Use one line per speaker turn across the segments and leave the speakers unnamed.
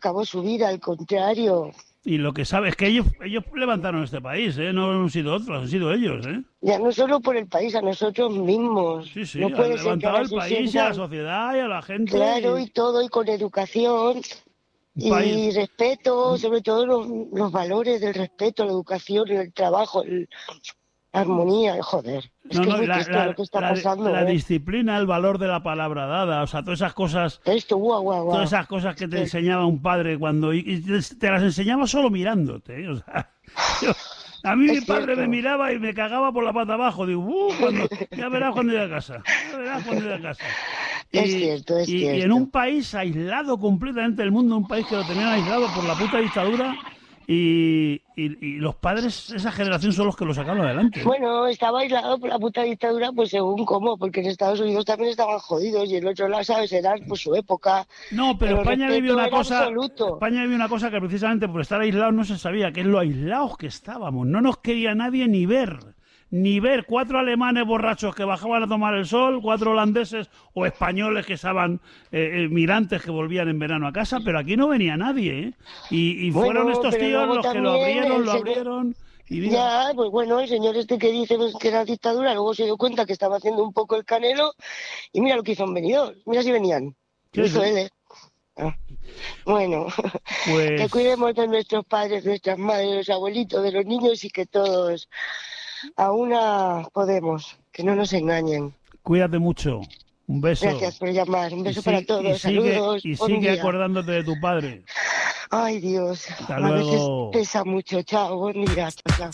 acabó su vida, al contrario.
Y lo que sabe es que ellos levantaron este país, no han sido otros, han sido ellos,
Ya no solo por el país, a nosotros mismos.
Sí,
No
han
puede ser que
levantado
ahora
el
se
país y a la
sientan,
sociedad y a la gente.
claro, y todo, y con educación y
país.
respeto, sobre todo los valores del respeto, la educación, el trabajo, la armonía, joder. Es que es muy triste lo que está pasando.
La disciplina, el valor de la palabra dada, o sea, todas esas cosas,
Esto, guau.
todas esas cosas que te enseñaba un padre cuando y te las enseñaba solo mirándote, o sea, a mí mi padre me miraba y me cagaba por la pata abajo, digo, ya verás cuando llegue a casa,
Es cierto.
Y en un país aislado completamente del mundo, un país que lo tenían aislado por la puta dictadura. Y los padres, esa generación, son los que lo sacaron adelante.
Bueno, estaba aislado por la puta dictadura, pues según cómo, porque en Estados Unidos también estaban jodidos y en el otro lado, ¿sabes? Era pues su época.
No, pero España vivió una cosa.
Absoluto.
España vivió una cosa que precisamente por estar aislados no se sabía, que es lo aislados que estábamos. No nos quería nadie ni ver. 4 alemanes borrachos que bajaban a tomar el sol, 4 holandeses o españoles que estaban migrantes que volvían en verano a casa, pero aquí no venía nadie, y fueron estos tíos los que lo abrieron. Y
ya, pues bueno, el señor este que dice que era dictadura, luego se dio cuenta que estaba haciendo un poco el canelo, y mira lo que hizo en Benidorm, mira si venían.
¿Qué
hizo él, Bueno,
pues...
que cuidemos de nuestros padres, nuestras madres, de los abuelitos, de los niños, y que todos aún podemos, que no nos engañen.
Cuídate mucho. Un beso.
Gracias por llamar. Un beso para todos. Saludos.
Y sigue acordándote de tu padre.
Ay, Dios.
Hasta
a
luego.
veces pesa mucho. Chao. Buen día. Chao.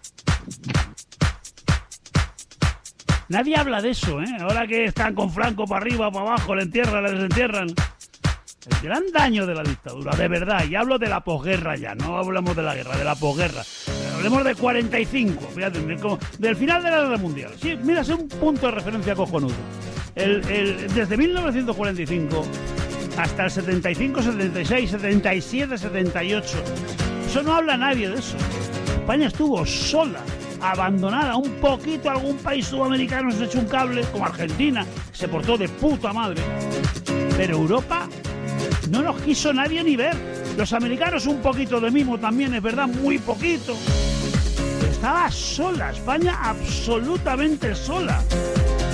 Nadie habla de eso, Ahora que están con Franco para arriba, para abajo, le entierran, le desentierran. El gran daño de la dictadura, de verdad, y hablo de la posguerra ya, no hablamos de la guerra, de la posguerra. Hablemos de 45, fíjate, del final de la Guerra Mundial. Sí, mira, es un punto de referencia cojonudo. Desde 1945 hasta el 75, 76, 77, 78. Eso no habla nadie de eso. España estuvo sola, abandonada, un poquito. Algún país sudamericano se echó un cable, como Argentina, se portó de puta madre. Pero Europa no nos quiso nadie ni ver. Los americanos un poquito de mimo también, es verdad, muy poquito. Estaba sola, España absolutamente sola.